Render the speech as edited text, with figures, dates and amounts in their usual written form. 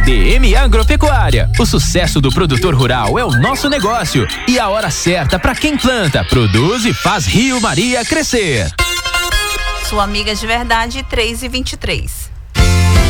DM Agropecuária. O sucesso do produtor rural é o nosso negócio e a hora certa para quem planta, produz e faz Rio Maria crescer. Sua amiga de verdade, 3h23.